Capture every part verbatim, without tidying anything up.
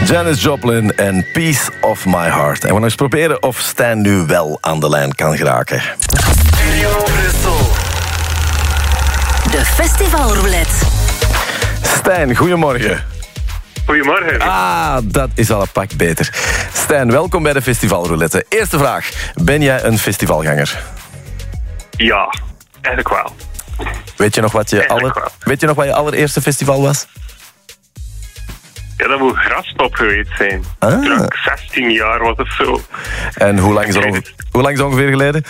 Janis Joplin en Piece of My Heart. En we gaan eens proberen of Stijn nu wel aan de lijn kan geraken. Studio Brussel. De festivalroulette. Stijn, goedemorgen. Goedemorgen. Ah, dat is al een pak beter. Stijn, welkom bij de festivalroulette. Eerste vraag. Ben jij een festivalganger? Ja, eigenlijk wel. Weet je nog wat je, aller... Weet je nog wat je allereerste festival was? Ja, dat moet Graspop geweest zijn. Ah. Toen ik zestien jaar was of zo. En hoe lang is dat ongeveer, hoe lang is dat ongeveer geleden?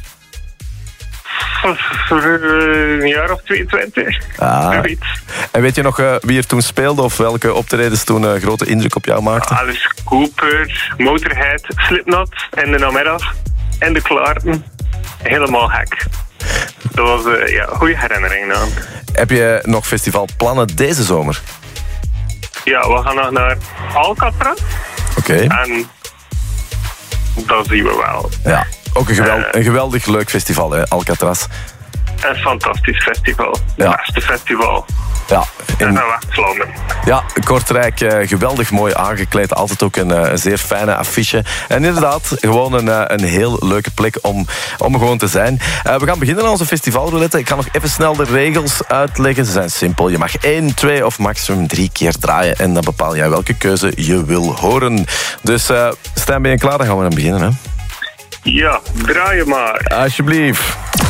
Een jaar of tweeëntwintig. Ah. Zoiets. En weet je nog uh, wie er toen speelde of welke optredens toen uh, grote indruk op jou maakten? Alice Cooper, Motorhead, Slipknot in de namiddag. En de Klaarten. Helemaal gek. Dat was uh, ja, een goede herinnering aan. Heb je nog festivalplannen deze zomer? Ja, we gaan nog naar Alcatraz. Oké. Okay. En dat zien we wel. Ja, ook een, geweld, uh, een geweldig leuk festival, hè, Alcatraz. Een fantastisch festival. Ja. Het beste festival. Ja, in West-Vlaanderen. Ja, Kortrijk, uh, geweldig mooi aangekleed. Altijd ook een, uh, een zeer fijne affiche. En inderdaad, gewoon een, uh, een heel leuke plek om, om gewoon te zijn. Uh, we gaan beginnen aan onze festivalroulette. Ik ga nog even snel de regels uitleggen. Ze zijn simpel. Je mag één, twee of maximum drie keer draaien. En dan bepaal jij welke keuze je wil horen. Dus uh, Stijn, ben je klaar? Dan gaan we dan beginnen. Hè? Ja, draai je maar. Alsjeblieft.